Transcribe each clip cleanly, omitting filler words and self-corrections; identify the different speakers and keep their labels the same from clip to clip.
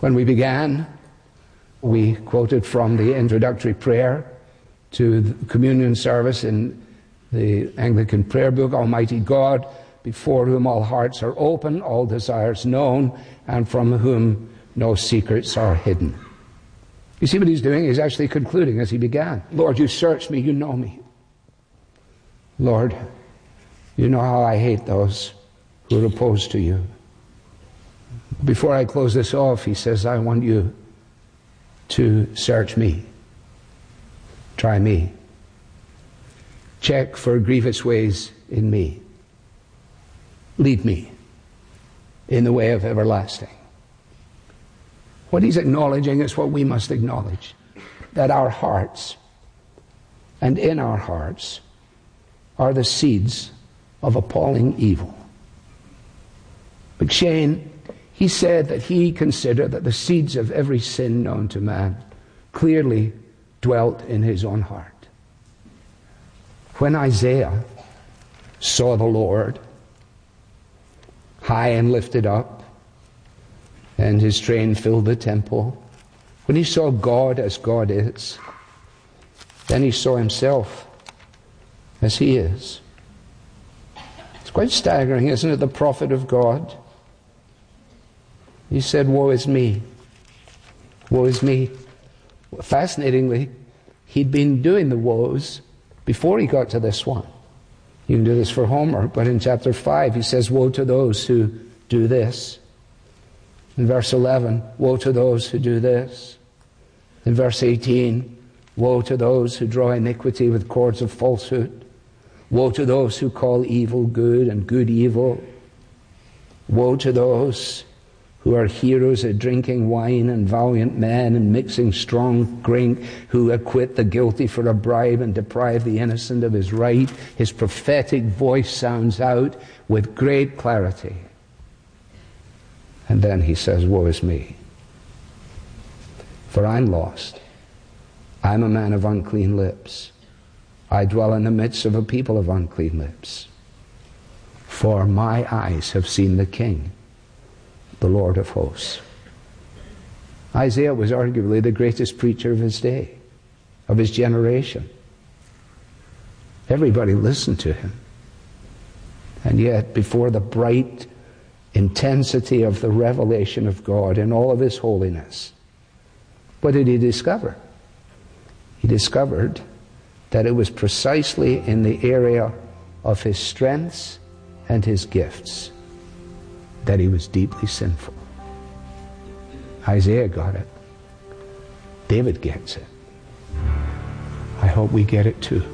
Speaker 1: When we began, we quoted from the introductory prayer to the communion service in the Anglican prayer book, Almighty God, before whom all hearts are open, all desires known, and from whom no secrets are hidden. You see what he's doing? He's actually concluding as he began. Lord, you search me, you know me. Lord, you know how I hate those who are opposed to you. Before I close this off, he says, I want you to search me. Try me. Check for grievous ways in me. Lead me in the way of everlasting. What he's acknowledging is what we must acknowledge, that our hearts and in our hearts are the seeds of appalling evil. McShane, he said that he considered that the seeds of every sin known to man clearly dwelt in his own heart. When Isaiah saw the Lord high and lifted up, and his train filled the temple, when he saw God as God is, then he saw himself as he is. It's quite staggering, isn't it? The prophet of God, he said, woe is me. Woe is me. Fascinatingly, he'd been doing the woes before he got to this one. You can do this for Homer, but in chapter 5 he says, woe to those who do this. In verse 11, woe to those who do this. In verse 18, woe to those who draw iniquity with cords of falsehood. Woe to those who call evil good and good evil. Woe to those who are heroes at drinking wine and valiant men and mixing strong drink, who acquit the guilty for a bribe and deprive the innocent of his right. His prophetic voice sounds out with great clarity. And then he says, woe is me, for I'm lost. I'm a man of unclean lips. I dwell in the midst of a people of unclean lips. For my eyes have seen the King, the Lord of hosts. Isaiah was arguably the greatest preacher of his day, of his generation. Everybody listened to him. And yet, before the bright intensity of the revelation of God in all of his holiness, what did he discover? He discovered that it was precisely in the area of his strengths and his gifts that he was deeply sinful. Isaiah got it. David gets it. I hope we get it too.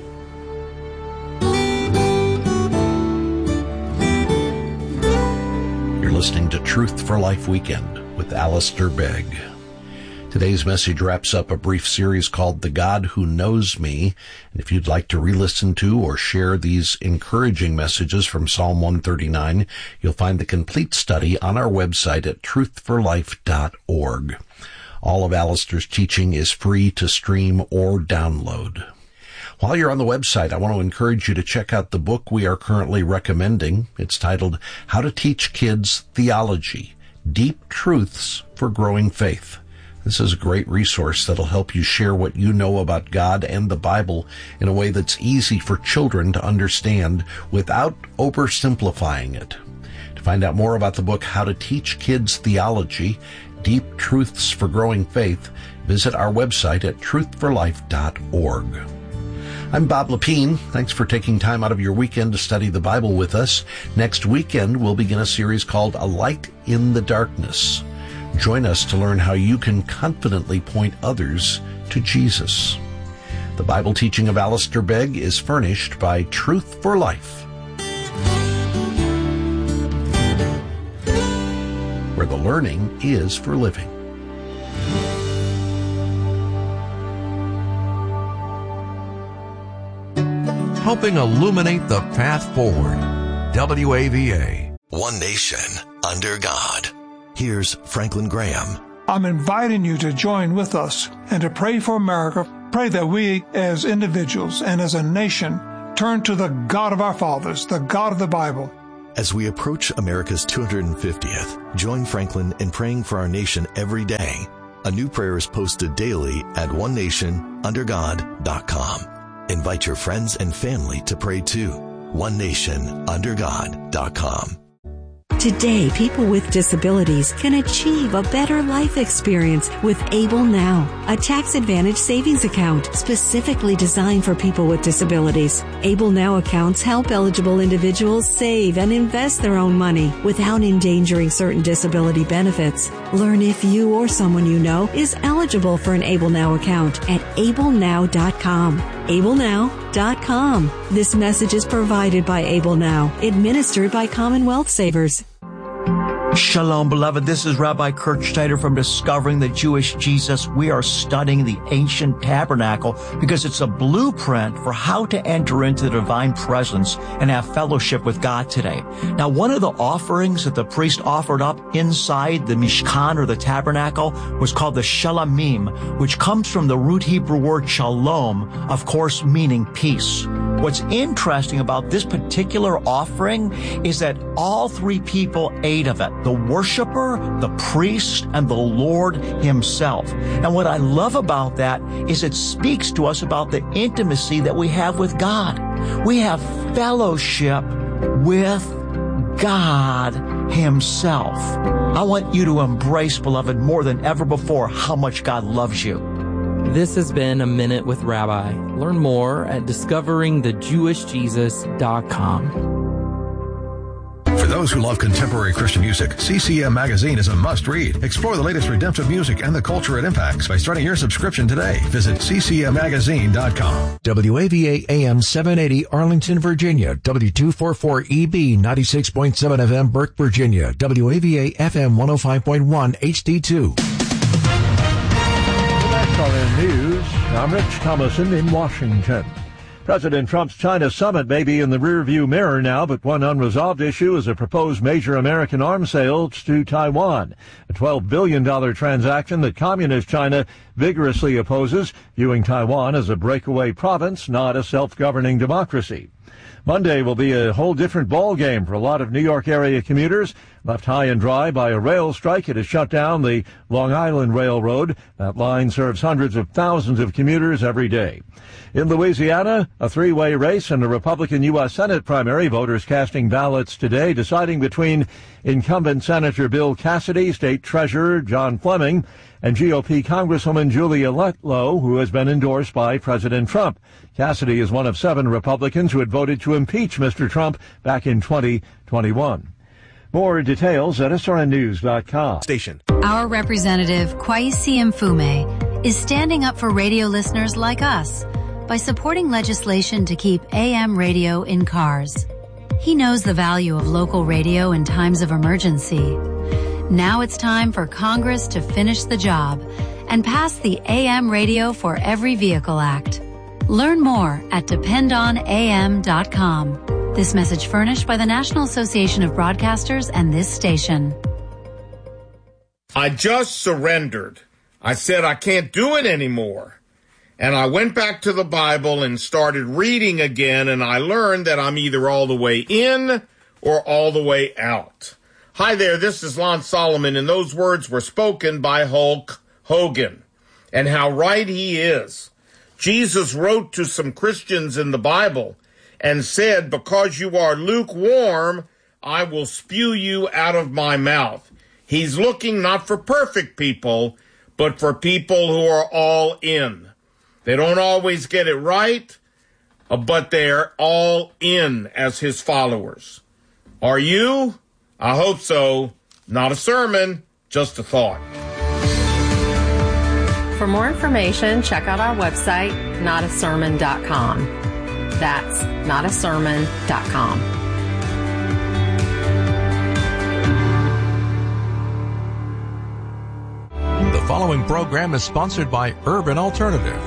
Speaker 2: Listening to Truth for Life Weekend with Alistair Begg. Today's message wraps up a brief series called The God Who Knows Me. And if you'd like to re-listen to or share these encouraging messages from Psalm 139, you'll find the complete study on our website at truthforlife.org. All of Alistair's teaching is free to stream or download. While you're on the website, I want to encourage you to check out the book we are currently recommending. It's titled How to Teach Kids Theology, Deep Truths for Growing Faith. This is a great resource that'll help you share what you know about God and the Bible in a way that's easy for children to understand without oversimplifying it. To find out more about the book How to Teach Kids Theology, Deep Truths for Growing Faith, visit our website at truthforlife.org. I'm Bob Lepine. Thanks for taking time out of your weekend to study the Bible with us. Next weekend, we'll begin a series called A Light in the Darkness. Join us to learn how you can confidently point others to Jesus. The Bible teaching of Alistair Begg is furnished by Truth for Life, where the learning is for living.
Speaker 3: Helping illuminate the path forward. WAVA.
Speaker 4: One nation under God. Here's Franklin Graham.
Speaker 5: I'm inviting you to join with us and to pray for America. Pray that we as individuals and as a nation turn to the God of our fathers, the God of the Bible,
Speaker 4: As we approach America's 250th, join Franklin in praying for our nation every day. A new prayer is posted daily at onenationundergod.com. Invite your friends and family to pray too. onenationundergod.com.
Speaker 6: Today, people with disabilities can achieve a better life experience with Able Now, a tax-advantaged savings account specifically designed for people with disabilities. Able Now accounts help eligible individuals save and invest their own money without endangering certain disability benefits. Learn if you or someone you know is eligible for an Able Now account at ablenow.com. ablenow.com. This message is provided by Able Now, administered by Commonwealth Savers.
Speaker 7: Shalom, beloved. This is Rabbi Kurt Schneider from Discovering the Jewish Jesus. We are studying the ancient tabernacle because it's a blueprint for how to enter into the divine presence and have fellowship with God today. Now, one of the offerings that the priest offered up inside the Mishkan or the tabernacle was called the Shalamim, which comes from the root Hebrew word shalom, of course, meaning peace. What's interesting about this particular offering is that all three people ate of it. The worshiper, the priest, and the Lord himself. And what I love about that is it speaks to us about the intimacy that we have with God. We have fellowship with God himself. I want you to embrace, beloved, more than ever before how much God loves you.
Speaker 8: This has been A Minute with Rabbi. Learn more at discoveringthejewishjesus.com.
Speaker 9: For those who love contemporary Christian music, CCM Magazine is a must-read. Explore the latest redemptive music and the culture it impacts by starting your subscription today. Visit ccmmagazine.com.
Speaker 3: WAVA AM 780 Arlington, Virginia. W244EB 96.7 FM Burke, Virginia. WAVA FM 105.1 HD2.
Speaker 10: SRN News, I'm Rich Thomason in Washington. President Trump's China summit may be in the rearview mirror now, but one unresolved issue is a proposed major American arms sales to Taiwan, a $12 billion transaction that Communist China vigorously opposes, viewing Taiwan as a breakaway province, not a self-governing democracy. Monday will be a whole different ball game for a lot of New York area commuters. Left high and dry by a rail strike, it has shut down the Long Island Railroad. That line serves hundreds of thousands of commuters every day. In Louisiana, a three-way race in the Republican U.S. Senate primary, voters casting ballots today, deciding between incumbent Senator Bill Cassidy, State Treasurer John Fleming, and GOP Congresswoman Julia Letlow, who has been endorsed by President Trump. Cassidy is one of 7 Republicans who had voted to impeach Mr. Trump back in 2021. More details at srnnews.com.
Speaker 11: Station. Our representative, Kwesi Mfume, is standing up for radio listeners like us by supporting legislation to keep AM radio in cars. He knows the value of local radio in times of emergency. Now it's time for Congress to finish the job and pass the AM Radio for Every Vehicle Act. Learn more at dependonam.com. This message furnished by the National Association of Broadcasters and this station.
Speaker 12: I just surrendered. I said I can't do it anymore. And I went back to the Bible and started reading again, and I learned that I'm either all the way in or all the way out. Hi there, this is Lon Solomon, and those words were spoken by Hulk Hogan. And how right he is. Jesus wrote to some Christians in the Bible and said, because you are lukewarm, I will spew you out of my mouth. He's looking not for perfect people, but for people who are all in. They don't always get it right, but they're all in as his followers. Are you? I hope so. Not a sermon, just a thought.
Speaker 13: For more information, check out our website, notasermon.com. That's notasermon.com.
Speaker 3: The following program is sponsored by Urban Alternative.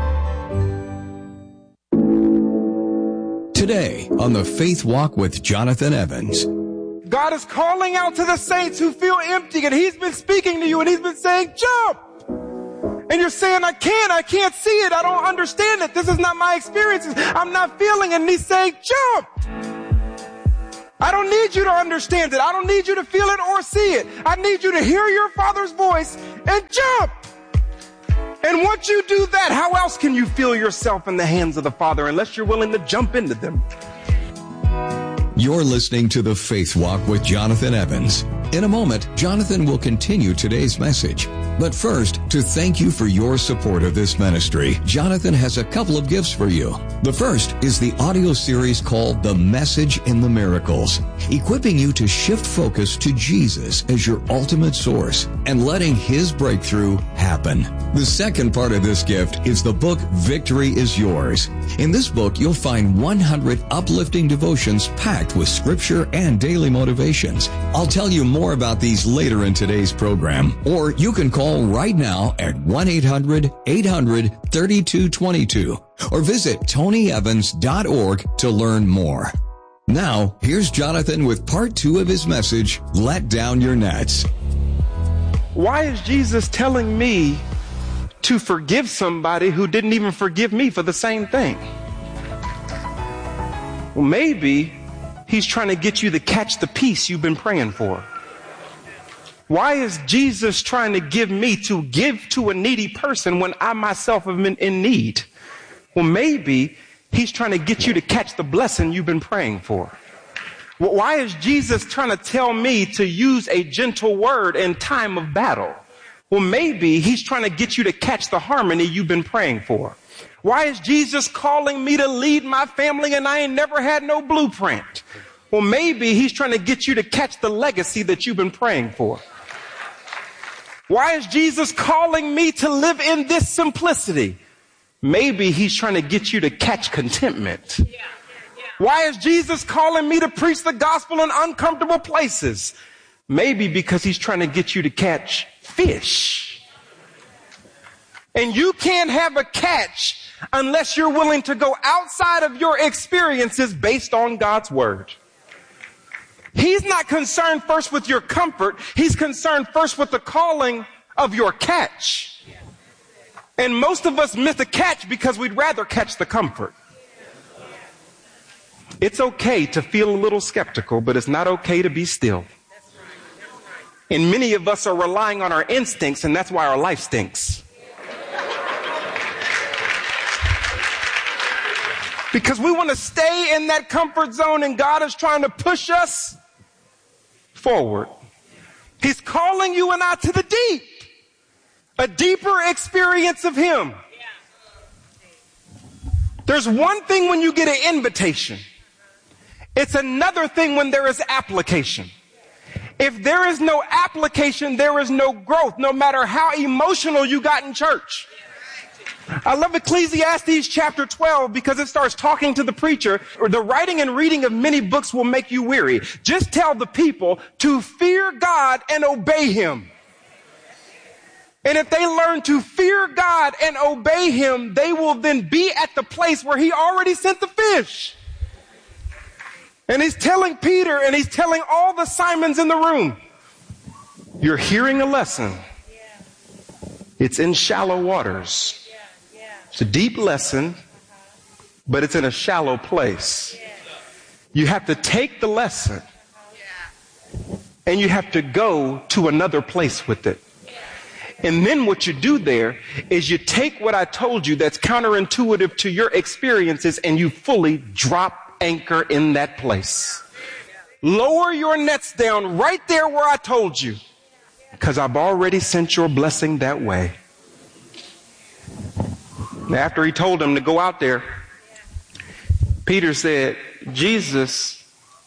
Speaker 14: Today on the Faith Walk with Jonathan Evans.
Speaker 15: God is calling out to the saints who feel empty, and he's been speaking to you, and he's been saying, jump! And you're saying, I can't see it, I don't understand it, this is not my experience, I'm not feeling it, and he's saying, jump! I don't need you to understand it. I don't need you to feel it or see it. I need you to hear your Father's voice and jump. And once you do that, how else can you feel yourself in the hands of the Father unless you're willing to jump into them?
Speaker 14: You're listening to The Faith Walk with Jonathan Evans. In a moment, Jonathan will continue today's message. But first, to thank you for your support of this ministry, Jonathan has a couple of gifts for you. The first is the audio series called The Message in the Miracles, equipping you to shift focus to Jesus as your ultimate source and letting His breakthrough happen. The second part of this gift is the book Victory is Yours. In this book, you'll find 100 uplifting devotions packed with scripture and daily motivations. I'll tell you more about these later in today's program, or you can call right now at 1-800-800-3222 or visit TonyEvans.org to learn more. Now, here's Jonathan with part 2 of his message, Let Down Your Nets.
Speaker 15: Why is Jesus telling me to forgive somebody who didn't even forgive me for the same thing? Well, maybe He's trying to get you to catch the peace you've been praying for. Why is Jesus trying to give me to give to a needy person when I myself have been in need? Well, maybe He's trying to get you to catch the blessing you've been praying for. Well, why is Jesus trying to tell me to use a gentle word in time of battle? Well, maybe He's trying to get you to catch the harmony you've been praying for. Why is Jesus calling me to lead my family and I ain't never had no blueprint? Well, maybe He's trying to get you to catch the legacy that you've been praying for. Why is Jesus calling me to live in this simplicity? Maybe He's trying to get you to catch contentment. Why is Jesus calling me to preach the gospel in uncomfortable places? Maybe because He's trying to get you to catch fish. And you can't have a catch unless you're willing to go outside of your experiences based on God's word. He's not concerned first with your comfort. He's concerned first with the calling of your catch. And most of us miss the catch because we'd rather catch the comfort. It's okay to feel a little skeptical, but it's not okay to be still. And many of us are relying on our instincts, and that's why our life stinks. Because we want to stay in that comfort zone, and God is trying to push us forward. He's calling you and I to the deep. A deeper experience of Him. There's one thing when you get an invitation. It's another thing when there is application. If there is no application, there is no growth, no matter how emotional you got in church. I love Ecclesiastes chapter 12 because it starts talking to the preacher. The writing and reading of many books will make you weary. Just tell the people to fear God and obey Him. And if they learn to fear God and obey Him, they will then be at the place where He already sent the fish. And He's telling Peter and He's telling all the Simons in the room, you're hearing a lesson. It's in shallow waters. It's a deep lesson, but it's in a shallow place. You have to take the lesson and you have to go to another place with it. And then what you do there is you take what I told you that's counterintuitive to your experiences and you fully drop anchor in that place. Lower your nets down right there where I told you, because I've already sent your blessing that way. After He told him to go out there, Peter said, Jesus,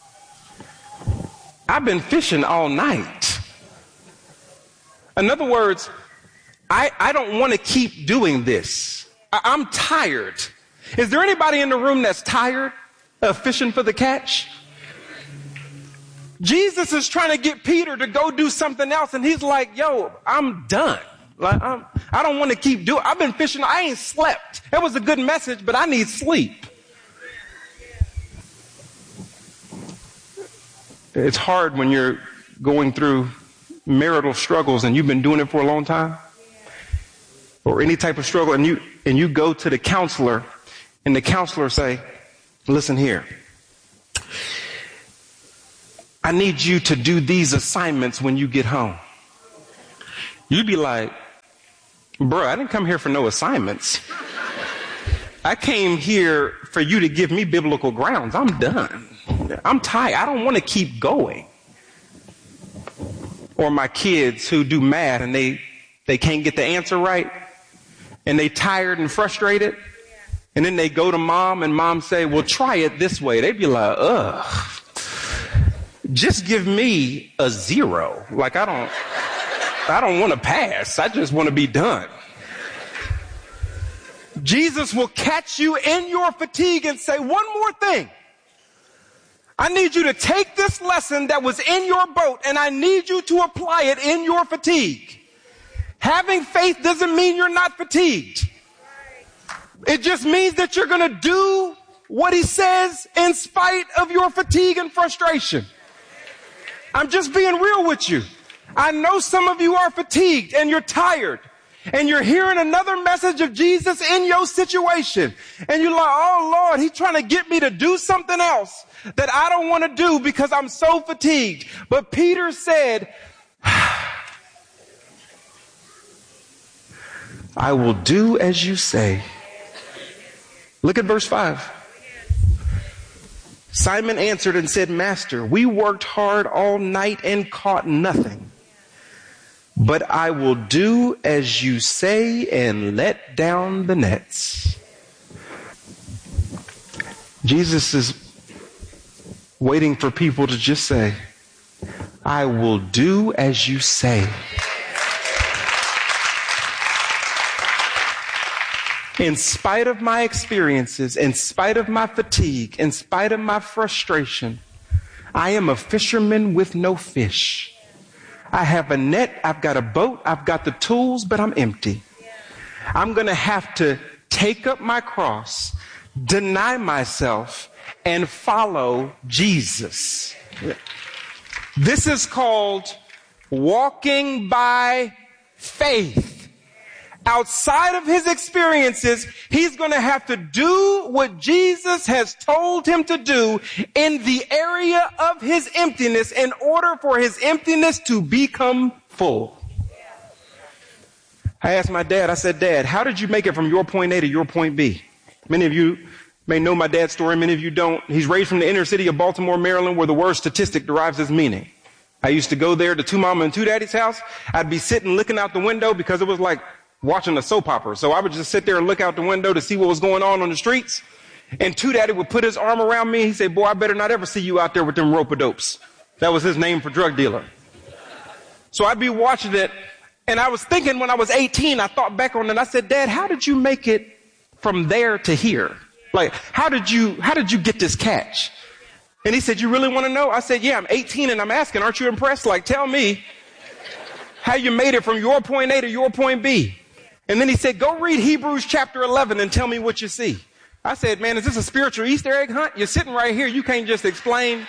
Speaker 15: I've been fishing all night. In other words, I don't want to keep doing this. I'm tired. Is there anybody in the room that's tired of fishing for the catch? Jesus is trying to get Peter to go do something else, and he's like, yo, I'm done. Like, I don't want to keep doing. I've been fishing. I ain't slept. It was a good message, but I need sleep. It's hard when you're going through marital struggles and you've been doing it for a long time, or any type of struggle, and you go to the counselor, and the counselor say, listen here, I need you to do these assignments when you get home. You'd be like, bro, I didn't come here for no assignments. I came here for you to give me biblical grounds. I'm done. I'm tired. I don't want to keep going. Or my kids who do math and they can't get the answer right, and they tired and frustrated, and then they go to mom and mom say, well, try it this way. They'd be like, ugh, just give me a 0. Like, I don't want to pass. I just want to be done. Jesus will catch you in your fatigue and say, one more thing. I need you to take this lesson that was in your boat and I need you to apply it in your fatigue. Having faith doesn't mean you're not fatigued. It just means that you're going to do what he says in spite of your fatigue and frustration. I'm just being real with you. I know some of you are fatigued and you're tired and you're hearing another message of Jesus in your situation. And you're like, oh Lord, he's trying to get me to do something else that I don't want to do because I'm so fatigued. But Peter said, I will do as you say. Look at verse 5. Simon answered and said, Master, we worked hard all night and caught nothing. But I will do as you say and let down the nets. Jesus is waiting for people to just say, I will do as you say. In spite of my experiences, in spite of my fatigue, in spite of my frustration, I am a fisherman with no fish. I have a net, I've got a boat, I've got the tools, but I'm empty. I'm going to have to take up my cross, deny myself, and follow Jesus. This is called walking by faith. Outside of his experiences, he's going to have to do what Jesus has told him to do in the area of his emptiness in order for his emptiness to become full. I asked my dad, I said, Dad, how did you make it from your point A to your point B? Many of you may know my dad's story. Many of you don't. He's raised from the inner city of Baltimore, Maryland, where the word statistic derives its meaning. I used to go there to Two Mama and Two Daddy's house. I'd be sitting looking out the window because it was like watching a soap opera. So I would just sit there and look out the window to see what was going on the streets. And Two Daddy would put his arm around me. He said, boy, I better not ever see you out there with them rope-a-dopes. That was his name for drug dealer. So I'd be watching it. And I was thinking when I was 18, I thought back on it. And I said, Dad, how did you make it from there to here? Like, how did you get this catch? And he said, you really want to know? I said, yeah, I'm 18 and I'm asking, aren't you impressed? Like, tell me how you made it from your point A to your point B. And then he said, go read Hebrews chapter 11 and tell me what you see. I said, man, is this a spiritual Easter egg hunt? You're sitting right here. You can't just explain.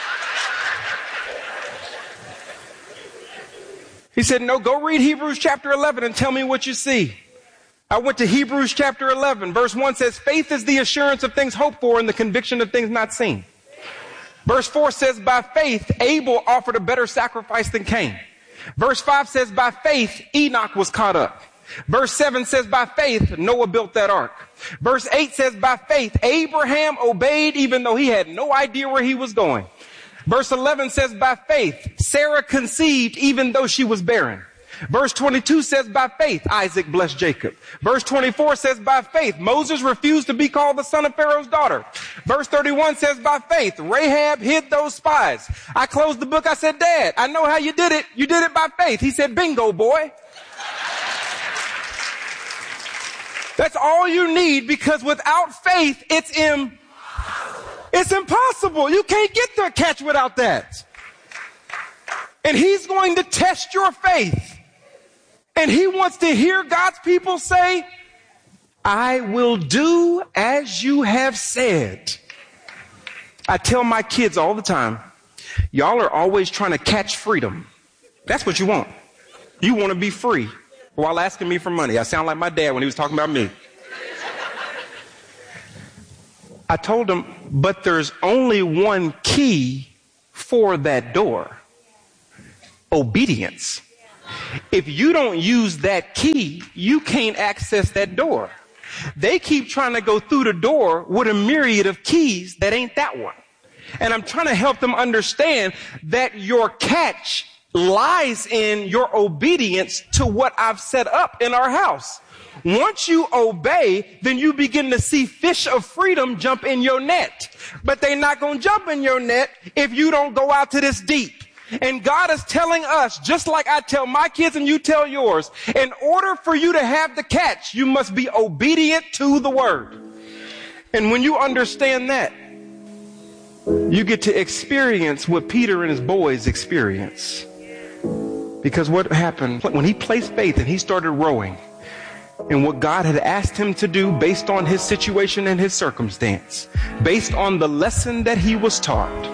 Speaker 15: He said, no, go read Hebrews chapter 11 and tell me what you see. I went to Hebrews chapter 11. Verse 1 says, faith is the assurance of things hoped for and the conviction of things not seen. Verse 4 says, by faith, Abel offered a better sacrifice than Cain. Verse 5 says, by faith, Enoch was caught up. Verse 7 says, by faith, Noah built that ark. Verse 8 says, by faith, Abraham obeyed even though he had no idea where he was going. Verse 11 says, by faith, Sarah conceived even though she was barren. Verse 22 says, by faith, Isaac blessed Jacob. Verse 24 says, by faith, Moses refused to be called the son of Pharaoh's daughter. Verse 31 says, by faith, Rahab hid those spies. I closed the book. I said, Dad, I know how you did it. You did it by faith. He said, bingo, boy. That's all you need, because without faith, it's impossible. You can't get the catch without that. And he's going to test your faith. And he wants to hear God's people say, I will do as you have said. I tell my kids all the time, y'all are always trying to catch freedom. That's what you want. You want to be free while asking me for money. I sound like my dad when he was talking about me. I told him, but there's only one key for that door? Obedience. If you don't use that key, you can't access that door. They keep trying to go through the door with a myriad of keys that ain't that one. And I'm trying to help them understand that your catch lies in your obedience to what I've set up in our house. Once you obey, then you begin to see fish of freedom jump in your net. But they're not going to jump in your net if you don't go out to this deep. And God is telling us, just like I tell my kids and you tell yours, in order for you to have the catch, you must be obedient to the word. And when you understand that, you get to experience what Peter and his boys experience. Because what happened when he placed faith and he started rowing in what God had asked him to do based on his situation and his circumstance, based on the lesson that he was taught,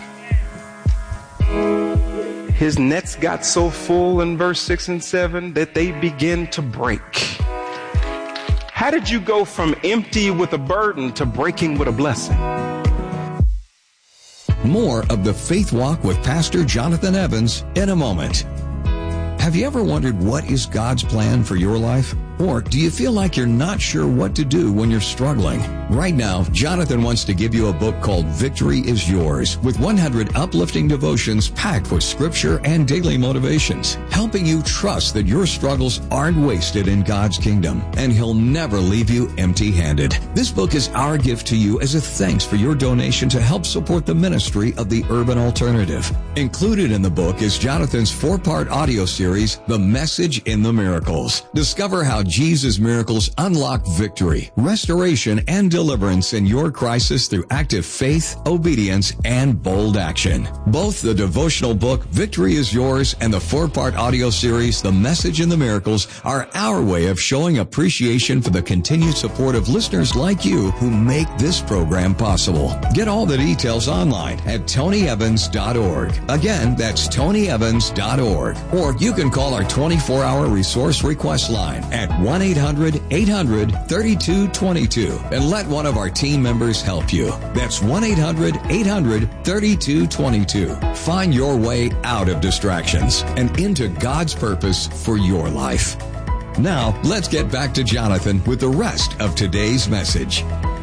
Speaker 15: his nets got so full in verse 6 and 7 that they began to break. How did you go from empty with a burden to breaking with a blessing?
Speaker 14: More of the Faith Walk with Pastor Jonathan Evans in a moment. Have you ever wondered what is God's plan for your life? Or do you feel like you're not sure what to do when you're struggling? Right now, Jonathan wants to give you a book called Victory is Yours, with 100 uplifting devotions packed with scripture and daily motivations, helping you trust that your struggles aren't wasted in God's kingdom, and He'll never leave you empty-handed. This book is our gift to you as a thanks for your donation to help support the ministry of the Urban Alternative. Included in the book is Jonathan's 4-part audio series, The Message in the Miracles. Discover how Jesus' miracles unlock victory, restoration, and deliverance in your crisis through active faith, obedience, and bold action. Both the devotional book, Victory is Yours, and the 4-part audio series, The Message in the Miracles, are our way of showing appreciation for the continued support of listeners like you who make this program possible. Get all the details online at tonyevans.org. Again, that's tonyevans.org. Or you can call our 24-hour resource request line at 1-800-800-3222 and let one of our team members help you. That's 1-800-800-3222. Find your way out of distractions and into God's purpose for your life. Now, let's get back to Jonathan with the rest of today's message.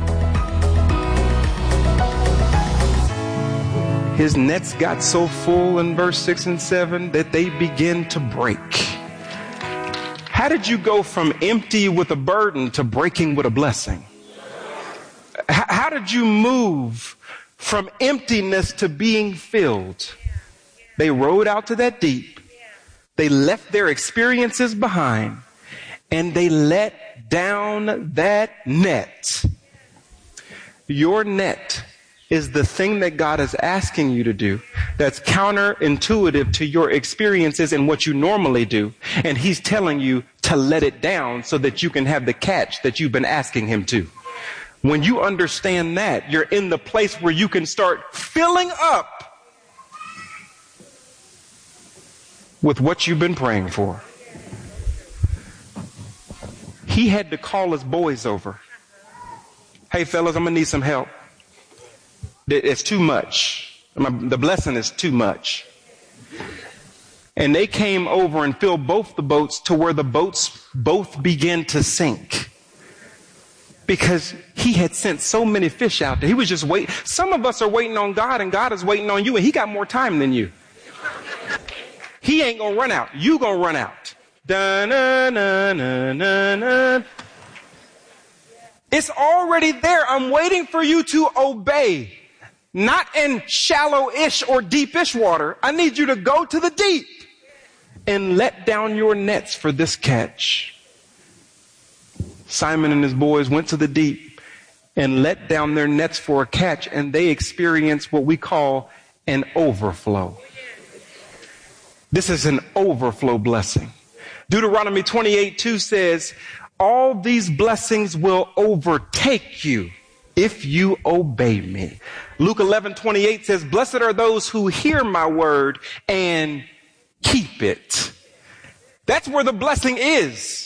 Speaker 15: His nets got so full in verse 6 and 7 that they began to break. How did you go from empty with a burden to breaking with a blessing? How did you move from emptiness to being filled? They rowed out to that deep. They left their experiences behind, and they let down that net. Your net is the thing that God is asking you to do that's counterintuitive to your experiences and what you normally do. And He's telling you to let it down so that you can have the catch that you've been asking Him to. When you understand that, you're in the place where you can start filling up with what you've been praying for. He had to call his boys over. Hey fellas, I'm gonna need some help. It's too much. The blessing is too much. And they came over and filled both the boats to where the boats both began to sink. Because he had sent so many fish out there. He was just waiting. Some of us are waiting on God and God is waiting on you, and He got more time than you. He ain't gonna run out. You gonna run out. Da-na-na-na-na-na. It's already there. I'm waiting for you to obey. Not in shallow-ish or deep-ish water. I need you to go to the deep and let down your nets for this catch. Simon and his boys went to the deep and let down their nets for a catch, and they experienced what we call an overflow. This is an overflow blessing. Deuteronomy 28:2 says, all these blessings will overtake you if you obey me. Luke 11:28 says, blessed are those who hear my word and keep it. That's where the blessing is.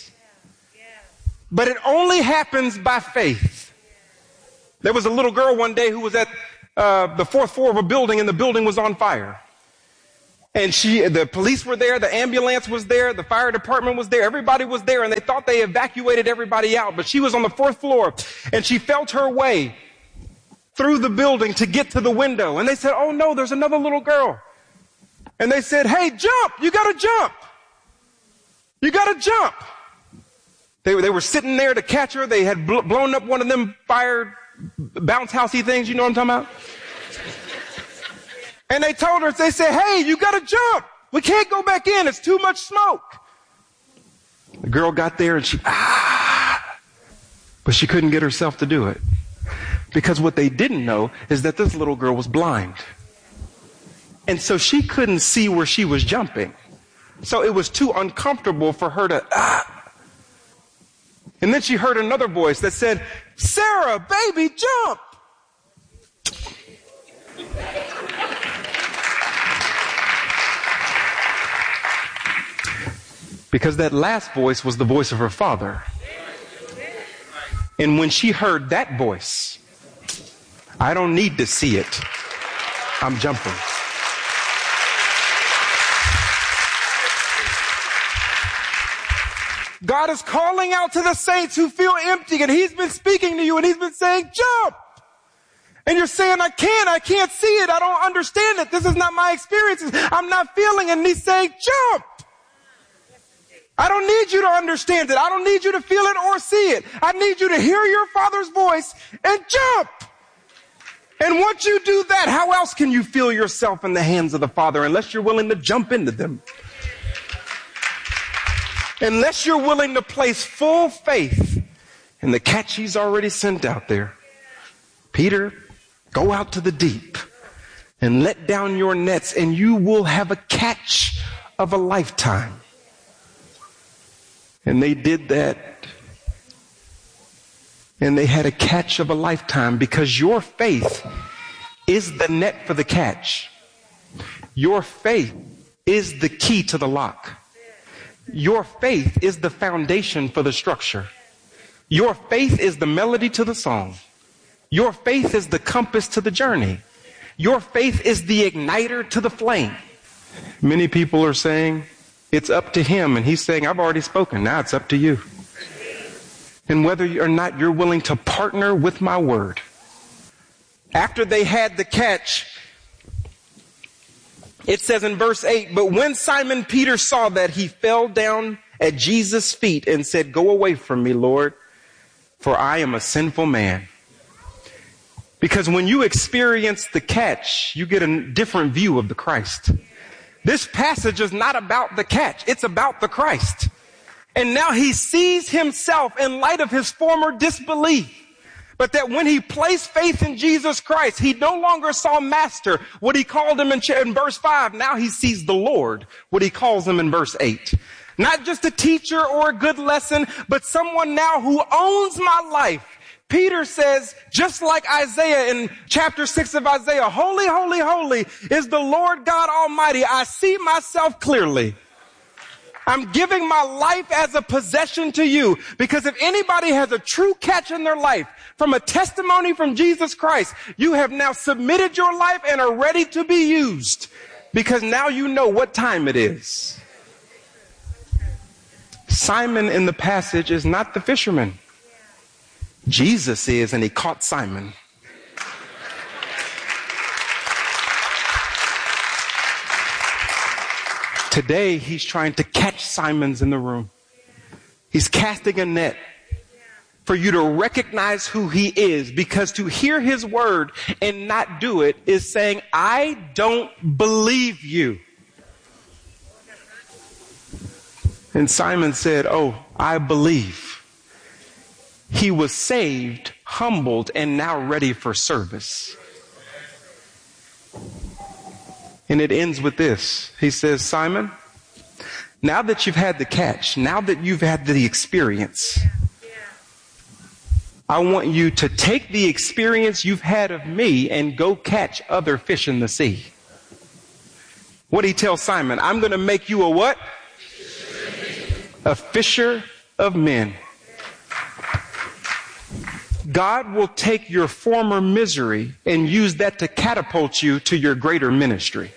Speaker 15: But it only happens by faith. There was a little girl one day who was at the fourth floor of a building, and the building was on fire. And the police were there, the ambulance was there, the fire department was there, everybody was there, and they thought they evacuated everybody out. But she was on the fourth floor, and she felt her way through the building to get to the window. And they said, oh no, there's another little girl. And they said, hey, jump, you gotta jump. You gotta jump. They were sitting there to catch her. They had blown up one of them fire bounce housey things, you know what I'm talking about? And they told her, they said, hey, you gotta jump. We can't go back in. It's too much smoke. The girl got there and but she couldn't get herself to do it. Because what they didn't know is that this little girl was blind. And so she couldn't see where she was jumping. So it was too uncomfortable for her to, And then she heard another voice that said, Sarah, baby, jump. Because that last voice was the voice of her father. And when she heard that voice, I don't need to see it. I'm jumping. God is calling out to the saints who feel empty, and he's been speaking to you, and he's been saying, jump. And you're saying, I can't see it. I don't understand it. This is not my experience. I'm not feeling it. And he's saying, jump. I don't need you to understand it. I don't need you to feel it or see it. I need you to hear your Father's voice and jump. And once you do that, how else can you feel yourself in the hands of the Father unless you're willing to jump into them? Unless you're willing to place full faith in the catch he's already sent out there. Peter, go out to the deep and let down your nets, and you will have a catch of a lifetime. And they did that. And they had a catch of a lifetime because your faith is the net for the catch. Your faith is the key to the lock. Your faith is the foundation for the structure. Your faith is the melody to the song. Your faith is the compass to the journey. Your faith is the igniter to the flame. Many people are saying, it's up to him. And he's saying, I've already spoken. Now it's up to you. And whether or not you're willing to partner with my word. After they had the catch, it says in verse 8, but when Simon Peter saw that, he fell down at Jesus' feet and said, go away from me, Lord, for I am a sinful man. Because when you experience the catch, you get a different view of the Christ. This passage is not about the catch. It's about the Christ. And now he sees himself in light of his former disbelief. But that when he placed faith in Jesus Christ, he no longer saw master, what he called him in verse 5. Now he sees the Lord, what he calls him in verse 8. Not just a teacher or a good lesson, but someone now who owns my life. Peter says, just like Isaiah in chapter 6 of Isaiah, holy, holy, holy is the Lord God Almighty. I see myself clearly. I'm giving my life as a possession to you, because if anybody has a true catch in their life from a testimony from Jesus Christ, you have now submitted your life and are ready to be used, because now you know what time it is. Simon in the passage is not the fisherman. Jesus is, and he caught Simon. Today, he's trying to catch Simons in the room. He's casting a net for you to recognize who he is, because to hear his word and not do it is saying, I don't believe you. And Simon said, oh, I believe. He was saved, humbled, and now ready for service. And it ends with this. He says, Simon, now that you've had the catch, now that you've had the experience, I want you to take the experience you've had of me and go catch other fish in the sea. What did he tell Simon? I'm going to make you a what? A fisher of men. God will take your former misery and use that to catapult you to your greater ministry.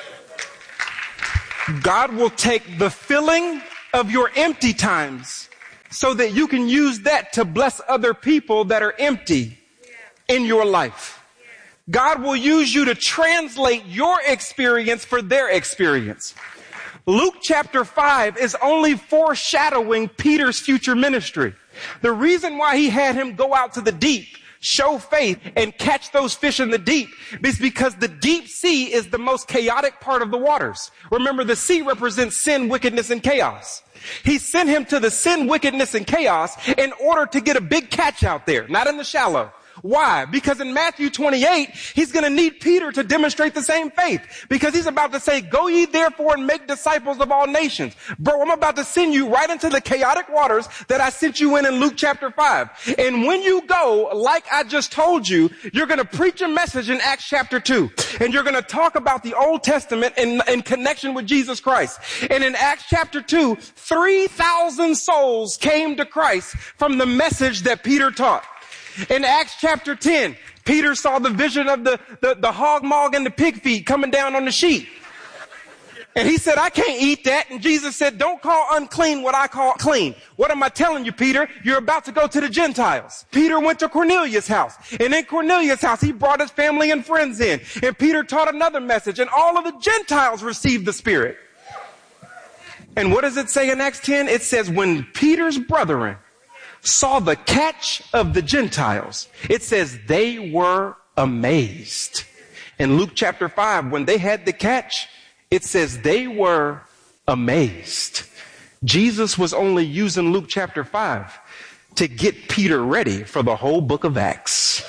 Speaker 15: God will take the filling of your empty times so that you can use that to bless other people that are empty in your life. God will use you to translate your experience for their experience. Luke chapter 5 is only foreshadowing Peter's future ministry. The reason why he had him go out to the deep, show faith, and catch those fish in the deep is because the deep sea is the most chaotic part of the waters. Remember, the sea represents sin, wickedness, and chaos. He sent him to the sin, wickedness, and chaos in order to get a big catch out there, not in the shallow. Why? Because in Matthew 28, he's going to need Peter to demonstrate the same faith. Because he's about to say, go ye therefore and make disciples of all nations. Bro, I'm about to send you right into the chaotic waters that I sent you in Luke chapter 5. And when you go, like I just told you, you're going to preach a message in Acts chapter 2. And you're going to talk about the Old Testament in connection with Jesus Christ. And in Acts chapter 2, 3,000 souls came to Christ from the message that Peter taught. In Acts chapter 10, Peter saw the vision of the hog maw and the pig feet coming down on the sheep. And he said, I can't eat that. And Jesus said, don't call unclean what I call clean. What am I telling you, Peter? You're about to go to the Gentiles. Peter went to Cornelius' house. And in Cornelius' house, he brought his family and friends in. And Peter taught another message. And all of the Gentiles received the Spirit. And what does it say in Acts 10? It says, when Peter's brethren saw the catch of the Gentiles, it says they were amazed. In Luke chapter 5, when they had the catch, it says they were amazed. Jesus was only using Luke chapter 5 to get Peter ready for the whole book of Acts.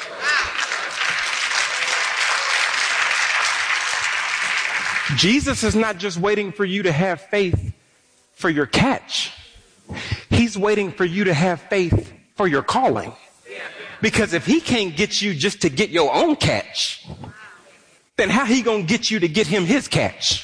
Speaker 15: Jesus is not just waiting for you to have faith for your catch. He's waiting for you to have faith for your calling. Because if he can't get you just to get your own catch, then how he gonna get you to get him his catch?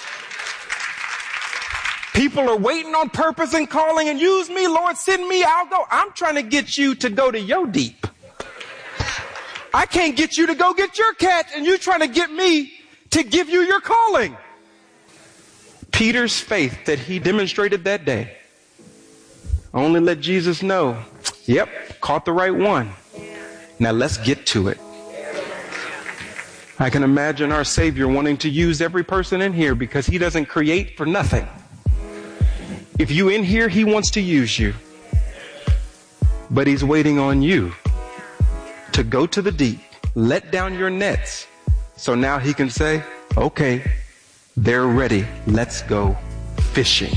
Speaker 15: People are waiting on purpose and calling and use me, Lord, send me, I'll go. I'm trying to get you to go to your deep. I can't get you to go get your catch, and you're trying to get me to give you your calling. Peter's faith that he demonstrated that day only let Jesus know, yep, caught the right one. Now let's get to it. I can imagine our Savior wanting to use every person in here because he doesn't create for nothing. If you in here, he wants to use you. But he's waiting on you to go to the deep, let down your nets. So now he can say, okay, they're ready. Let's go fishing.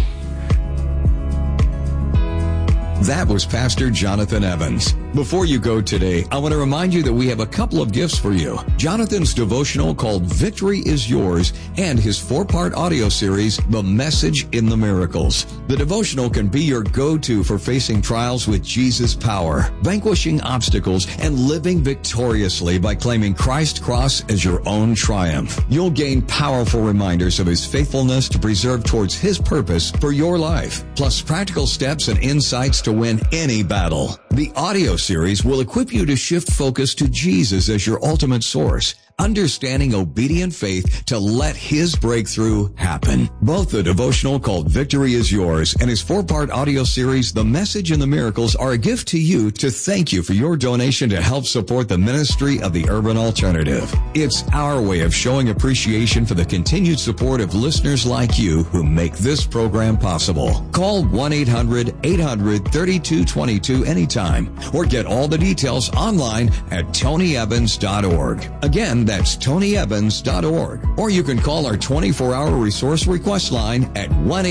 Speaker 14: That was Pastor Jonathan Evans. Before you go today, I want to remind you that we have a couple of gifts for you. Jonathan's devotional called Victory is Yours and his 4-part audio series, The Message in the Miracles. The devotional can be your go-to for facing trials with Jesus' power, vanquishing obstacles, and living victoriously by claiming Christ's cross as your own triumph. You'll gain powerful reminders of his faithfulness to preserve towards his purpose for your life, plus practical steps and insights to win any battle. The audio series will equip you to shift focus to Jesus as your ultimate source, understanding obedient faith to let his breakthrough happen. Both the devotional called Victory is Yours and his 4-part audio series, The Message in the Miracles, are a gift to you to thank you for your donation to help support the ministry of the Urban Alternative. It's our way of showing appreciation for the continued support of listeners like you who make this program possible. Call 1-800-800-3222 anytime or get all the details online at tonyevans.org. Again, that's tonyevans.org. Or you can call our 24-hour resource request line at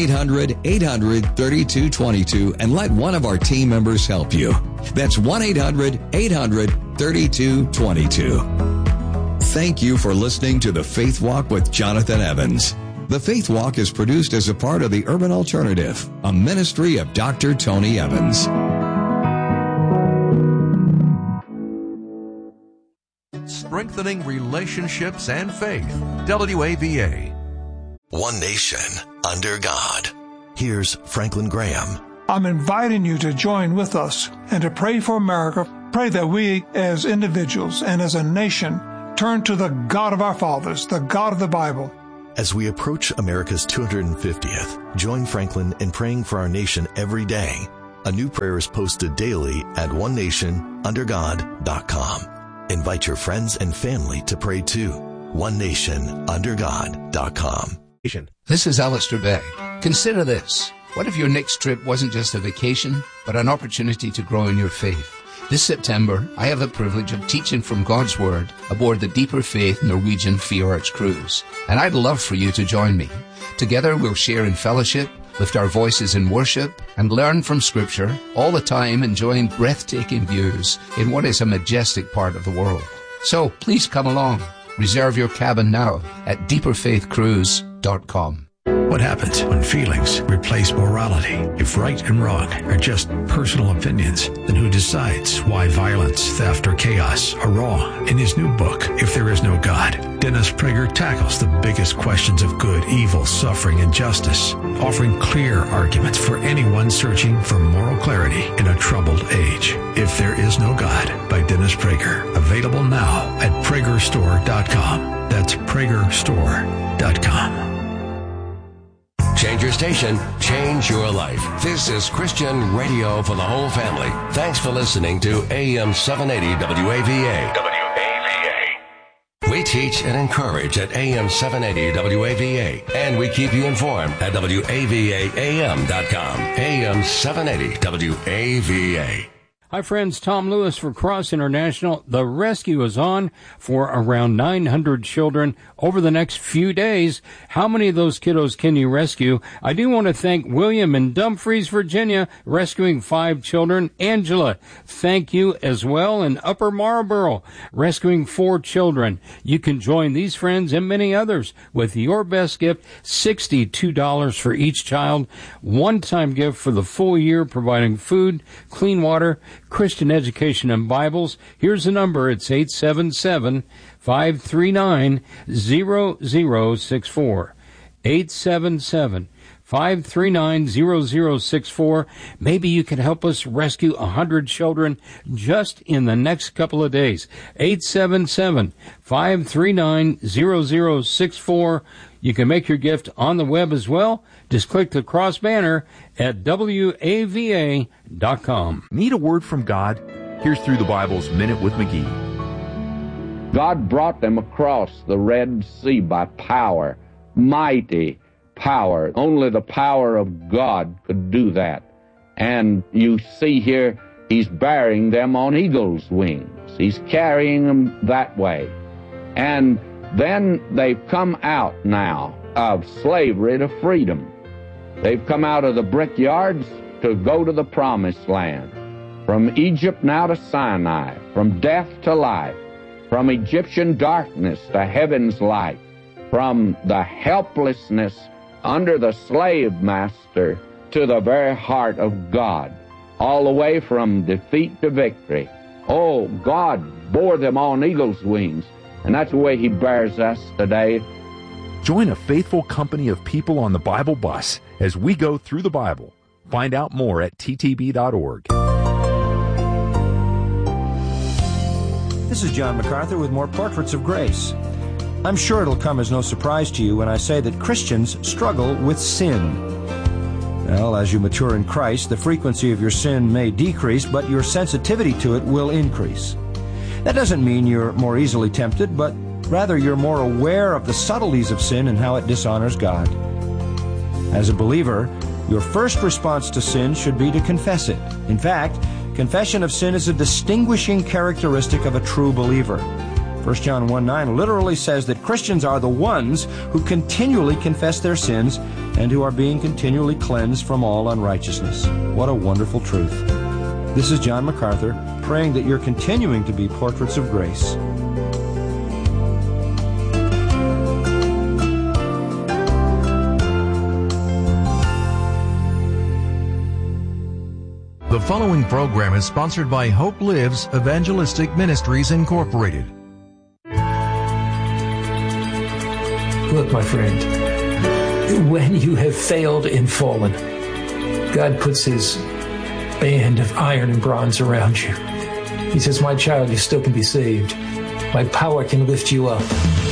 Speaker 14: 1-800-800-3222 and let one of our team members help you. That's 1-800-800-3222. Thank you for listening to The Faith Walk with Jonathan Evans. The Faith Walk is produced as a part of the Urban Alternative, a ministry of Dr. Tony Evans.
Speaker 3: Strengthening relationships and faith. WAVA.
Speaker 4: One nation under God. Here's Franklin Graham.
Speaker 5: I'm inviting you to join with us and to pray for America. pray that we as individuals and as a nation turn to the God of our fathers, the God of the Bible.
Speaker 4: As we approach America's 250th, join Franklin in praying for our nation every day. A new prayer is posted daily at onenationundergod.com. Invite your friends and family to pray too. onenationundergod.com.
Speaker 1: This is Alistair Begg. Consider this. What if your next trip wasn't just a vacation, but an opportunity to grow in your faith? This September, I have the privilege of teaching from God's Word aboard the Deeper Faith Norwegian Fjords cruise. And I'd love for you to join me. Together we'll share in fellowship, lift our voices in worship, and learn from Scripture, all the time enjoying breathtaking views in what is a majestic part of the world. So please come along. Reserve your cabin now at deeperfaithcruise.com.
Speaker 9: What happens when feelings replace morality? If right and wrong are just personal opinions, then who decides why violence, theft, or chaos are wrong? In his new book, If There Is No God, Dennis Prager tackles the biggest questions of good, evil, suffering, and justice, offering clear arguments for anyone searching for moral clarity in a troubled age. If There Is No God by Dennis Prager. Available now at PragerStore.com. That's PragerStore.com.
Speaker 16: Change your station, change your life. This is Christian radio for the whole family. Thanks for listening to AM 780 WAVA. We teach and encourage at AM 780 WAVA, and we keep you informed at WAVAAM.com. AM 780 WAVA.
Speaker 17: Hi friends, Tom Lewis for Cross International. The rescue is on for around 900 children over the next few days. How many of those kiddos can you rescue? I do want to thank William in Dumfries, Virginia, rescuing 5 children. Angela, thank you as well in Upper Marlboro, rescuing 4 children. You can join these friends and many others with your best gift, $62 for each child. One-time gift for the full year, providing food, clean water, Christian education, and Bibles. Here's the number. It's 877-539-0064. 877-539-0064. Maybe you can help us rescue 100 children just in the next couple of days. 877-539-0064. You can make your gift on the web as well. Just click the cross banner at WAVA.com.
Speaker 18: Need a word from God? Here's Through the Bible's Minute with McGee.
Speaker 19: God brought them across the Red Sea by power, mighty power. Only the power of God could do that. And you see here, he's bearing them on eagle's wings. He's carrying them that way. And then they've come out now of slavery to freedom. They've come out of the brickyards to go to the promised land. From Egypt now to Sinai, from death to life, from Egyptian darkness to heaven's light, from the helplessness under the slave master to the very heart of God, all the way from defeat to victory. Oh, God bore them on eagle's wings, and that's the way he bears us today.
Speaker 18: Join a faithful company of people on the Bible bus as we go through the Bible. Find out more at ttb.org.
Speaker 20: This is John MacArthur with more Portraits of Grace. I'm sure it'll come as no surprise to you when I say that Christians struggle with sin. Well, as you mature in Christ, the frequency of your sin may decrease, but your sensitivity to it will increase. That doesn't mean you're more easily tempted, but rather you're more aware of the subtleties of sin and how it dishonors God. As a believer, your first response to sin should be to confess it. In fact, confession of sin is a distinguishing characteristic of a true believer. 1 John 1:9 literally says that Christians are the ones who continually confess their sins and who are being continually cleansed from all unrighteousness. What a wonderful truth. This is John MacArthur, praying that you're continuing to be portraits of grace.
Speaker 3: The following program is sponsored by Hope Lives Evangelistic Ministries, Incorporated.
Speaker 21: Look, my friend, when you have failed and fallen, God puts his band of iron and bronze around you. He says, my child, you still can be saved. My power can lift you up.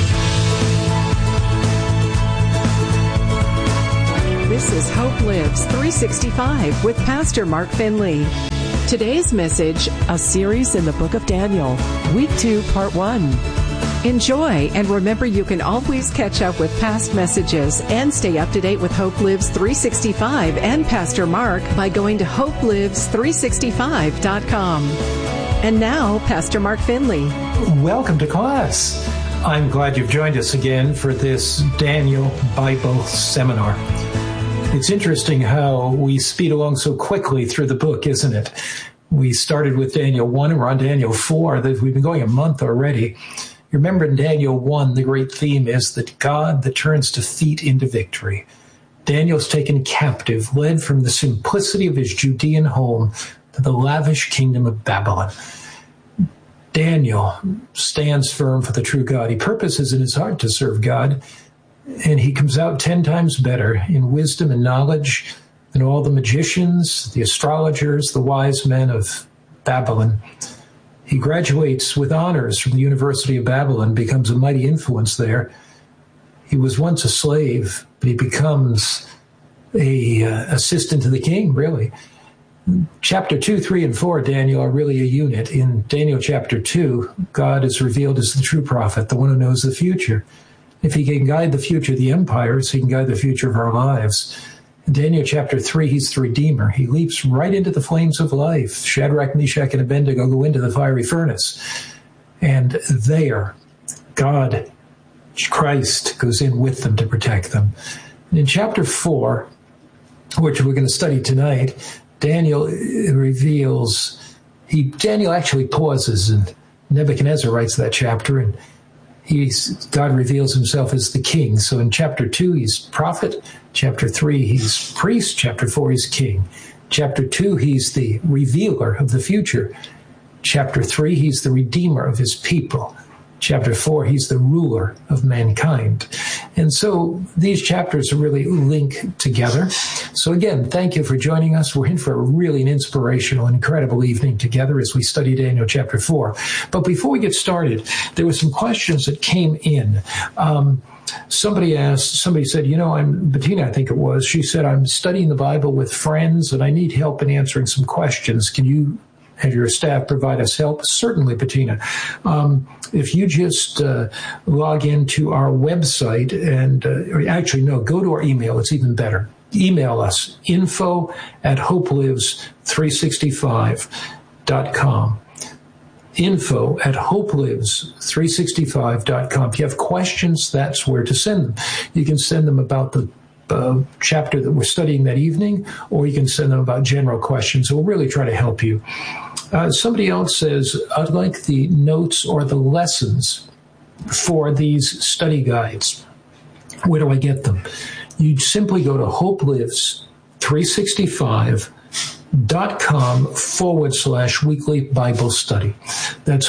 Speaker 2: This is Hope Lives 365 with Pastor Mark Finley. Today's message, a series in the book of Daniel, Week 2, Part 1. Enjoy, and remember you can always catch up with past messages and stay up to date with Hope Lives 365 and Pastor Mark by going to hopelives365.com. And now, Pastor Mark Finley.
Speaker 21: Welcome to class. I'm glad you've joined us again for this Daniel Bible seminar. It's interesting how we speed along so quickly through the book, isn't it? We started with Daniel 1 and we're on Daniel 4. We've been going a month already. You remember in Daniel 1, the great theme is that God that turns defeat into victory. Daniel's taken captive, led from the simplicity of his Judean home to the lavish kingdom of Babylon. Daniel stands firm for the true God. He purposes in his heart to serve God, and he comes out 10 times better in wisdom and knowledge than all the magicians, the astrologers, the wise men of Babylon. He graduates with honors from the University of Babylon, becomes a mighty influence there. He was once a slave, but he becomes a assistant to the king, really. Chapter 2, 3, and 4, Daniel are really a unit. In Daniel chapter 2, God is revealed as the true prophet, the one who knows the future. If he can guide the future of the empires, he can guide the future of our lives. In Daniel chapter 3, he's the Redeemer. He leaps right into the flames of life. Shadrach, Meshach, and Abednego go into the fiery furnace. And there, God, Christ, goes in with them to protect them. And in chapter 4, which we're going to study tonight, Daniel reveals, Daniel actually pauses, and Nebuchadnezzar writes that chapter, and God reveals himself as the king. So in chapter 2, he's prophet. Chapter 3, he's priest. Chapter 4, he's king. Chapter 2, he's the revealer of the future. Chapter 3, he's the redeemer of his people. Chapter 4, he's the ruler of mankind. And so these chapters are really linked together. So again, thank you for joining us. We're in for really an inspirational, incredible evening together as we study Daniel chapter 4. But before we get started, there were some questions that came in. Somebody said, Bettina, I think it was, she said, I'm studying the Bible with friends and I need help in answering some questions. Can you have your staff provide us help? Certainly, Bettina. If you just log into our website and, go to our email. It's even better. Email us, info@hopelives365.com. info@hopelives365.com. If you have questions, that's where to send them. You can send them about the chapter that we're studying that evening, or you can send them about general questions. We'll really try to help you. Somebody else says, I'd like the notes or the lessons for these study guides. Where do I get them? You simply go to hopelives365.com/weekly Bible study. That's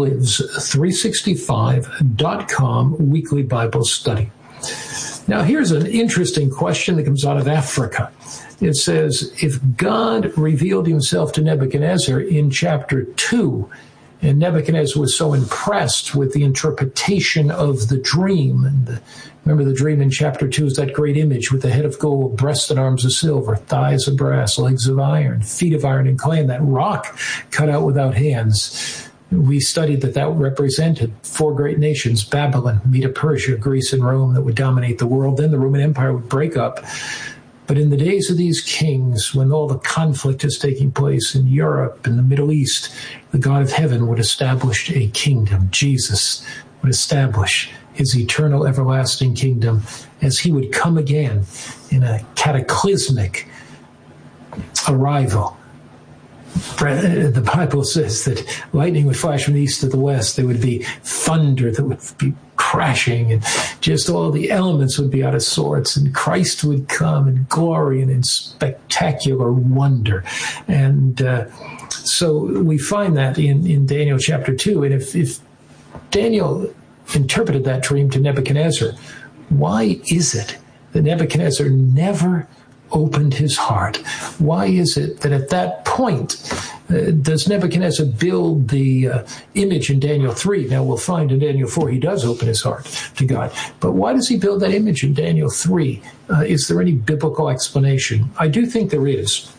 Speaker 21: hopelives365.com weekly Bible study. Now, here's an interesting question that comes out of Africa. It says, if God revealed himself to Nebuchadnezzar in chapter 2, and Nebuchadnezzar was so impressed with the interpretation of the dream, and remember the dream in chapter 2 is that great image with the head of gold, breast and arms of silver, thighs of brass, legs of iron, feet of iron and clay, and that rock cut out without hands. We studied that represented 4 great nations, Babylon, Medo-Persia, Greece, and Rome, that would dominate the world. Then the Roman Empire would break up. But in the days of these kings, when all the conflict is taking place in Europe and the Middle East, the God of heaven would establish a kingdom. Jesus would establish his eternal, everlasting kingdom as he would come again in a cataclysmic arrival. The Bible says that lightning would flash from the east to the west. There would be thunder that would be crashing, and just all the elements would be out of sorts, and Christ would come in glory and in spectacular wonder. And so we find that in Daniel chapter 2. And if Daniel interpreted that dream to Nebuchadnezzar, why is it that Nebuchadnezzar never opened his heart. Why is it that at that point does Nebuchadnezzar build the image in Daniel 3? Now we'll find in Daniel 4 he does open his heart to God. But why does he build that image in Daniel 3? Is there any biblical explanation? I do think there is.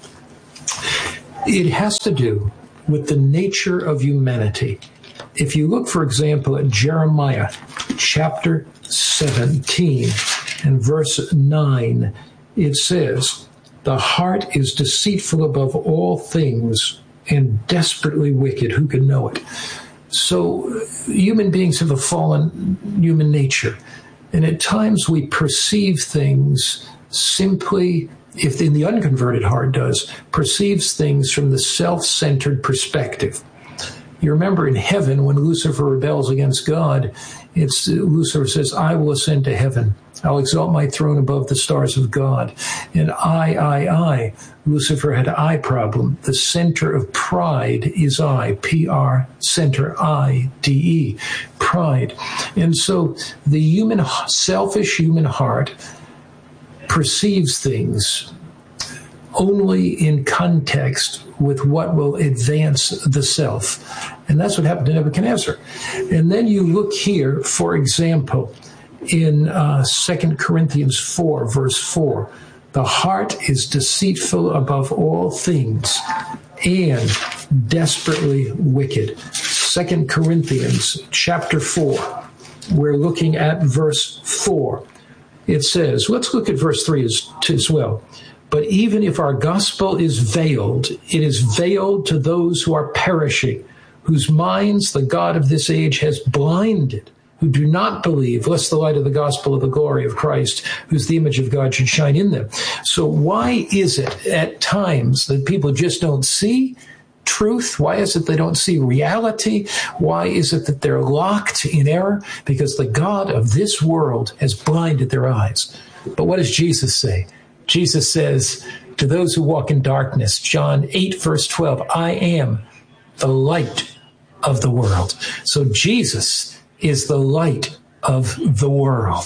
Speaker 21: It has to do with the nature of humanity. If you look, for example, at Jeremiah chapter 17 and verse 9, it says, "The heart is deceitful above all things and desperately wicked. Who can know it?" So human beings have a fallen human nature. And at times we perceive things simply, if in the unconverted heart does, perceives things from the self-centered perspective. You remember in heaven when Lucifer rebels against God, Lucifer says, "I will ascend to heaven. I'll exalt my throne above the stars of God." And I. Lucifer had I problem. The center of pride is I, P-R, center, I-D-E, pride. And so the selfish human heart perceives things only in context with what will advance the self. And that's what happened to Nebuchadnezzar. And then you look here, for example, in 2 Corinthians 4, verse 4, "The heart is deceitful above all things and desperately wicked." 2 Corinthians chapter 4, we're looking at verse 4. It says, let's look at verse 3 as well. "But even if our gospel is veiled, it is veiled to those who are perishing, whose minds the God of this age has blinded, who do not believe, lest the light of the gospel of the glory of Christ, who's the image of God, should shine in them." So why is it at times that people just don't see truth? Why is it they don't see reality? Why is it that they're locked in error? Because the God of this world has blinded their eyes. But what does Jesus say? Jesus says, to those who walk in darkness, John 8, verse 12, "I am the light of the world." So Jesus is the light of the world.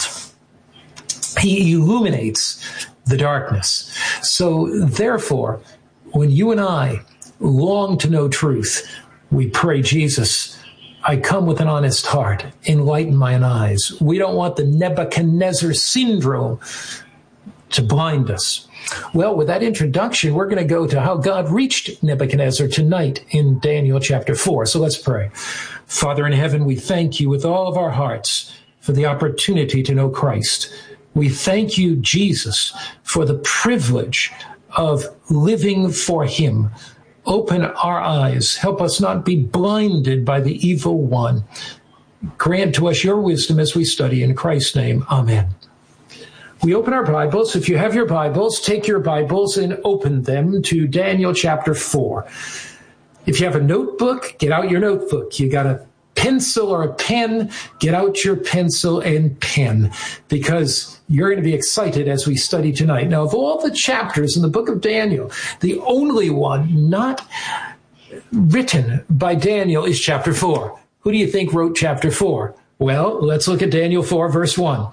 Speaker 21: He illuminates the darkness. So therefore, when you and I long to know truth, we pray, "Jesus, I come with an honest heart. Enlighten mine eyes." We don't want the Nebuchadnezzar syndrome to blind us. Well, with that introduction, we're going to go to how God reached Nebuchadnezzar tonight in Daniel chapter 4. So let's pray. Father in heaven, we thank you with all of our hearts for the opportunity to know Christ. We thank you, Jesus, for the privilege of living for him. Open our eyes. Help us not be blinded by the evil one. Grant to us your wisdom as we study. In Christ's name, amen. We open our Bibles. If you have your Bibles, take your Bibles and open them to Daniel chapter 4. If you have a notebook, get out your notebook. You got a pencil or a pen, get out your pencil and pen, because you're going to be excited as we study tonight. Now, of all the chapters in the book of Daniel, the only one not written by Daniel is chapter 4. Who do you think wrote chapter 4? Well, let's look at Daniel 4, verse 1.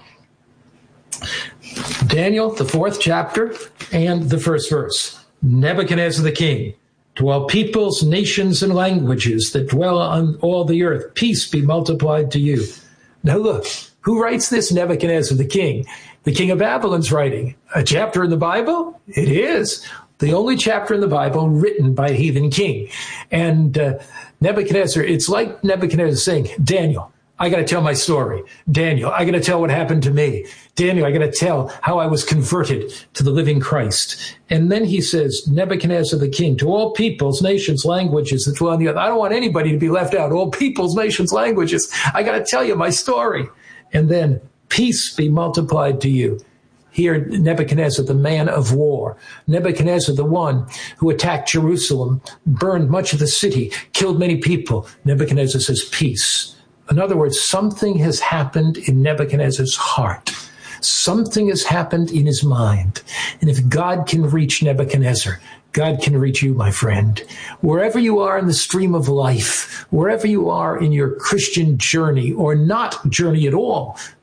Speaker 21: Daniel, the 4th chapter, and the 1st verse. "Nebuchadnezzar the king, to all peoples, nations, and languages that dwell on all the earth, peace be multiplied to you." Now look, who writes this? Nebuchadnezzar the king. The king of Babylon's writing. A chapter in the Bible? It is. The only chapter in the Bible written by a heathen king. And Nebuchadnezzar, it's like Nebuchadnezzar saying, "Daniel, I got to tell my story. Daniel, I got to tell what happened to me. Daniel, I got to tell how I was converted to the living Christ." And then he says, Nebuchadnezzar the king, to all peoples, nations, languages that dwell on the earth. I don't want anybody to be left out. All peoples, nations, languages. I got to tell you my story. And then peace be multiplied to you. Here, Nebuchadnezzar, the man of war. Nebuchadnezzar, the one who attacked Jerusalem, burned much of the city, killed many people. Nebuchadnezzar says peace. In other words, something has happened in Nebuchadnezzar's heart. Something has happened in his mind. And if God can reach Nebuchadnezzar, God can reach you, my friend. Wherever you are in the stream of life, wherever you are in your Christian journey or not journey at all,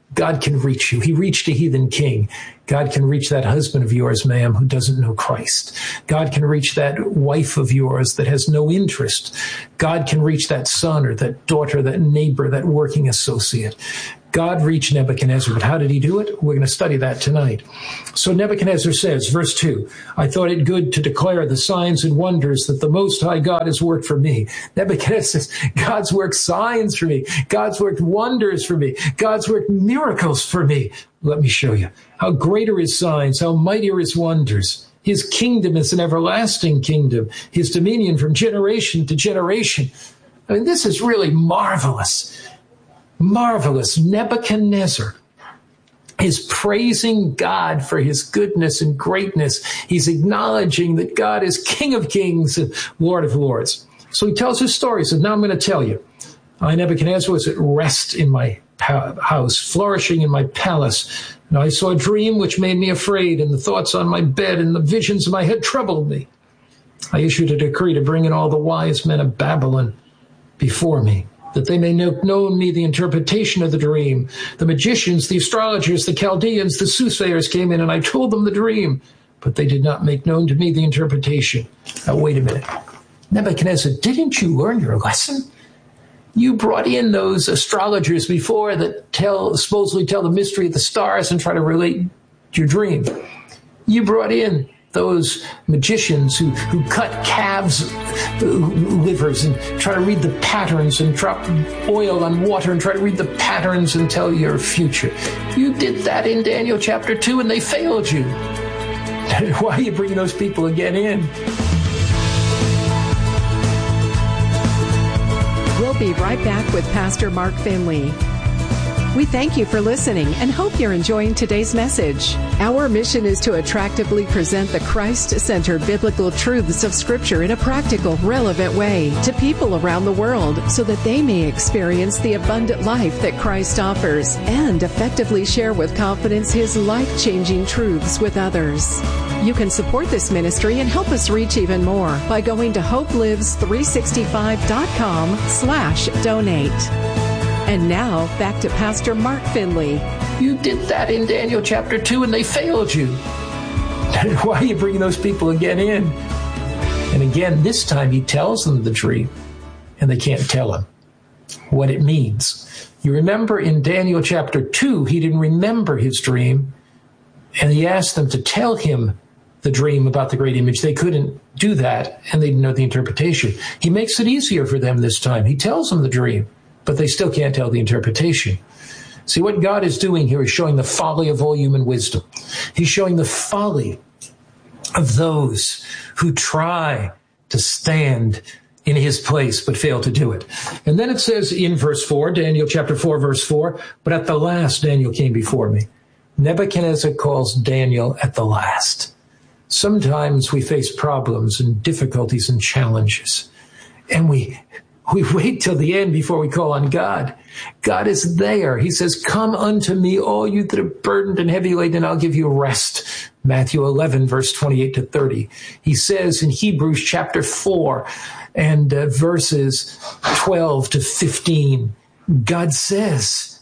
Speaker 21: God can reach you. He reached a heathen king. God can reach that husband of yours, ma'am, who doesn't know Christ. God can reach that wife of yours that has no interest. God can reach that son or that daughter, that neighbor, that working associate. God reached Nebuchadnezzar, but how did he do it? We're going to study that tonight. So Nebuchadnezzar says, verse 2, I thought it good to declare the signs and wonders that the Most High God has worked for me. Nebuchadnezzar says, God's worked signs for me. God's worked wonders for me. God's worked miracles for me. Let me show you. How great are his signs, how mighty are his wonders. His kingdom is an everlasting kingdom, his dominion from generation to generation. I mean, this is really marvelous. Marvelous. Nebuchadnezzar is praising God for his goodness and greatness. He's acknowledging that God is King of kings and Lord of lords. So he tells his story. He says, now I'm going to tell you. I, Nebuchadnezzar, was at rest in my house, flourishing in my palace. And I saw a dream which made me afraid, and the thoughts on my bed and the visions in my head troubled me. I issued a decree to bring in all the wise men of Babylon before me, that they may know me the interpretation of the dream. The magicians, the astrologers, the Chaldeans, the soothsayers came in, and I told them the dream, but they did not make known to me the interpretation. Now, wait a minute. Nebuchadnezzar, didn't you learn your lesson? You brought in those astrologers before that supposedly tell the mystery of the stars and try to relate your dream. You brought in those magicians who cut calves' livers and try to read the patterns and drop oil on water and try to read the patterns and tell your future. You did that in Daniel chapter 2 and they failed you. Why are you bringing those people again in?
Speaker 2: We'll be right back with Pastor Mark Finley. We thank you for listening and hope you're enjoying today's message. Our mission is to attractively present the Christ-centered biblical truths of Scripture in a practical, relevant way to people around the world so that they may experience the abundant life that Christ offers and effectively share with confidence His life-changing truths with others. You can support this ministry and help us reach even more by going to hopelives365.com/donate. And now, back to Pastor Mark Finley.
Speaker 21: You did that in Daniel chapter 2 and they failed you. Why are you bringing those people again in? And again, this time he tells them the dream, and they can't tell him what it means. You remember in Daniel chapter 2, he didn't remember his dream, and he asked them to tell him the dream about the great image. They couldn't do that, and they didn't know the interpretation. He makes it easier for them this time. He tells them the dream, but they still can't tell the interpretation. See, what God is doing here is showing the folly of all human wisdom. He's showing the folly of those who try to stand in his place but fail to do it. And then it says in verse 4, Daniel chapter 4, verse 4, but at the last Daniel came before me. Nebuchadnezzar calls Daniel at the last. Sometimes we face problems and difficulties and challenges, and we wait till the end before we call on God. God is there. He says, come unto me, all you that are burdened and heavy laden, and I'll give you rest. Matthew 11, verse 28 to 30. He says in Hebrews chapter 4 and verses 12 to 15, God says,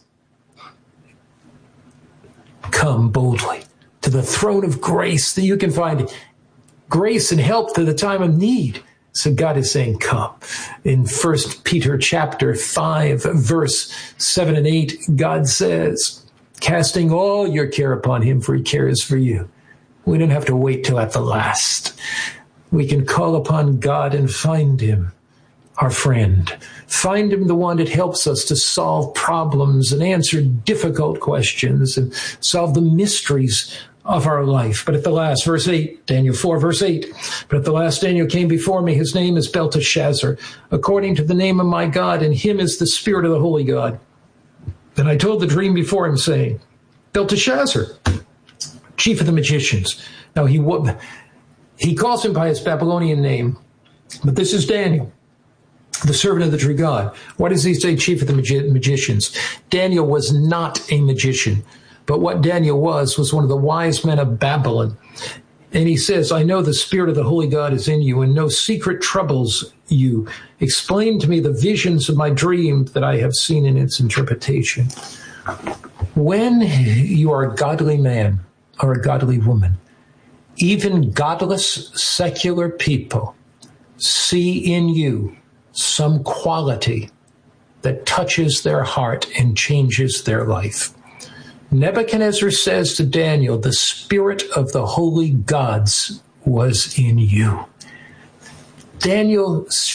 Speaker 21: come boldly to the throne of grace that you can find grace and help to the time of need. So God is saying, come. In 1 Peter chapter 5, verse 7 and 8, God says, casting all your care upon him, for he cares for you. We don't have to wait till at the last. We can call upon God and find him, our friend. Find him, the one that helps us to solve problems and answer difficult questions and solve the mysteries of our life. But at the last, verse 8, Daniel 4, verse 8, but at the last Daniel came before me. His name is Belteshazzar, according to the name of my God, and him is the spirit of the holy God. Then I told the dream before him, saying, Belteshazzar, chief of the magicians. Now he calls him by his Babylonian name, but this is Daniel, the servant of the true God. Why does he say chief of the magicians? Daniel was not a magician. But what Daniel was one of the wise men of Babylon. And he says, I know the spirit of the holy God is in you, and no secret troubles you. Explain to me the visions of my dream that I have seen in its interpretation. When you are a godly man or a godly woman, even godless secular people see in you some quality that touches their heart and changes their life. Nebuchadnezzar says to Daniel, the spirit of the holy gods was in you. Daniel's